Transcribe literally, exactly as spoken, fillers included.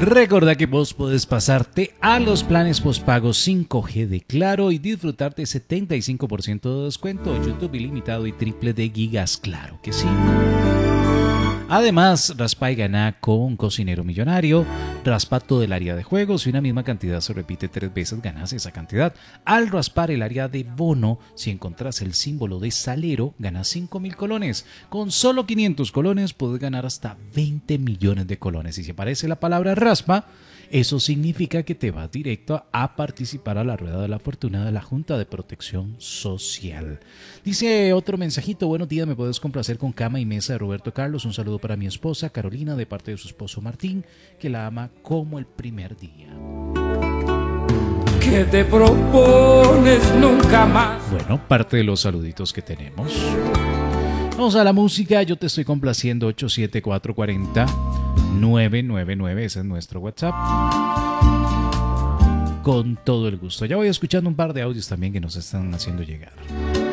Recuerda que vos podés pasarte a los planes postpago cinco G de Claro y disfrutarte setenta y cinco por ciento de descuento, YouTube ilimitado y triple de gigas, claro que sí. Además, raspa y gana con Cocinero Millonario, raspa todo el área de juegos. Si una misma cantidad se repite tres veces, ganas esa cantidad. Al raspar el área de bono, si encontrás el símbolo de salero, ganas cinco mil colones. Con solo quinientos colones puedes ganar hasta veinte millones de colones. Y si aparece la palabra raspa, eso significa que te vas directo a participar a la Rueda de la Fortuna de la Junta de Protección Social. Dice otro mensajito: buenos días, me puedes complacer con cama y mesa de Roberto Carlos. Un saludo para mi esposa Carolina de parte de su esposo Martín, que la ama como el primer día. ¿Qué te propones nunca más? Bueno, parte de los saluditos que tenemos. Vamos a la música. Yo te estoy complaciendo. Ocho siete cuatro cuatro cero nueve nueve nueve, ese es nuestro WhatsApp. Con todo el gusto. Ya voy escuchando un par de audios también que nos están haciendo llegar.